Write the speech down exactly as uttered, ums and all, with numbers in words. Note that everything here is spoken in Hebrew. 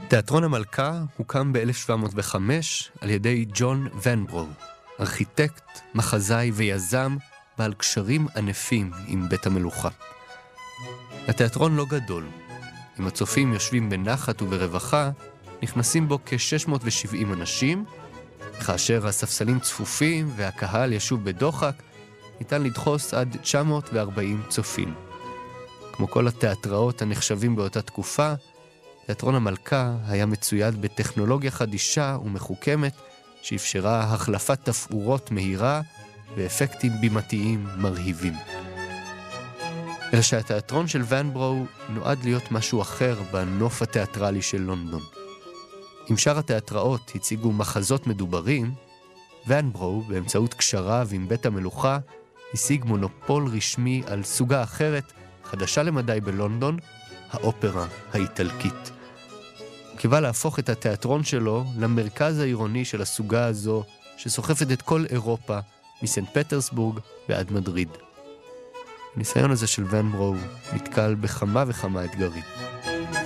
תיאטרון המלכה הוקם ב-אלף שבע מאות וחמש על ידי ג'ון ונברו, ארכיטקט, מחזאי ויזם בעל קשרים ענפים עם בית המלוכה. התיאטרון לא גדול. אם הצופים יושבים בנחת וברווחה, נכנסים בו כ-שש מאות ושבעים אנשים, כאשר הספסלים צפופים והקהל ישוב בדוחק, ניתן לדחוס עד תשע מאות וארבעים צופים. כמו כל התיאטראות הנחשבים באותה תקופה, תיאטרון המלכה היה מצויד בטכנולוגיה חדישה ומחוכמת שאפשרה החלפת תפאורות מהירה ואפקטים בימתיים מרהיבים. אלא שהתיאטרון של ונברו נועד להיות משהו אחר בנוף התיאטרלי של לונדון. אם שאר התיאטראות הציגו מחזות מדוברים, ונברו באמצעות קשריו עם בית המלוכה השיג מונופול רשמי על סוגה אחרת, חדשה למדי בלונדון, האופרה האיטלקית. הוא קיווה להפוך את התיאטרון שלו למרכז העירוני של הסוגה הזו שסוחפת את כל אירופה מסנט פטרסבורג ועד מדריד. הניסיון הזה של ונברו נתקל בכמה וכמה אתגרים.